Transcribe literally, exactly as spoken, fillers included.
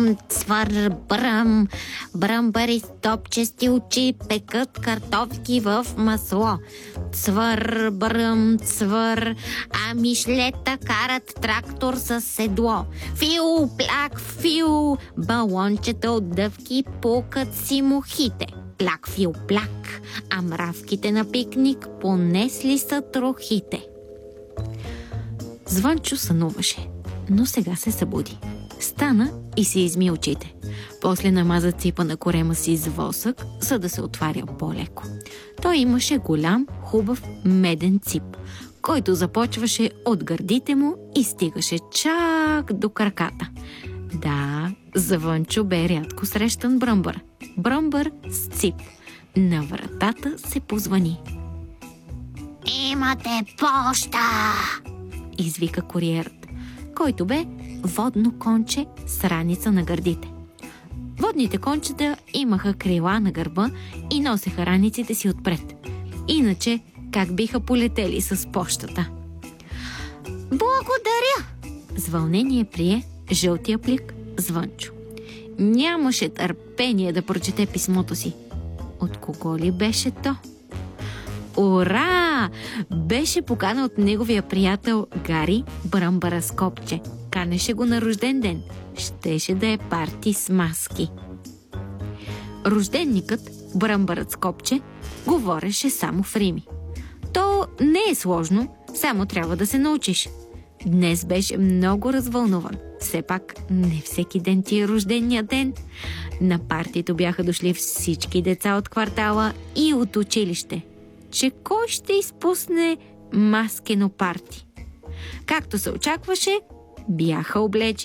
бръм, цвър, бръм. Бръмбари с топчести очи пекат картофки в масло. Цвър, бръм, цвър, а мишлета карат трактор с седло. Фиу, пляк, фиу, балончета от дъвки пукат си мухите. Пляк, фиу, пляк, а мравките на пикник понесли са трохите. Звънчо сънуваше, но сега се събуди. Стана и се изми очите. После намаза ципа на корема си с восък, за да се отваря по-леко. Той имаше голям, хубав меден цип, който започваше от гърдите му и стигаше чак до краката. Да, Звънчо бе рядко срещан бръмбър. Бръмбър с цип. На вратата се позвъни. Имате поща! Извика куриерът, който бе водно конче с раница на гърдите. Водните кончета имаха крила на гърба и носеха раниците си отпред. Иначе как биха полетели с пощата? Благодаря! С вълнение прие жълтия плик Звънчо. Нямаше търпение да прочете писмото си. От кого ли беше то? Ура! Беше покана от неговия приятел Гари Бръмбъра с копче. Канеше го на рожден ден. Щеше да е парти с маски. Рожденникът, Бръмбърът с копче, говореше само в рими. То не е сложно, само трябва да се научиш. Днес беше много развълнуван. Все пак не всеки ден ти е рождения ден. На партито бяха дошли всички деца от квартала и от училище. Че кой ще изпусне маскено парти? Както се очакваше, бяха облечени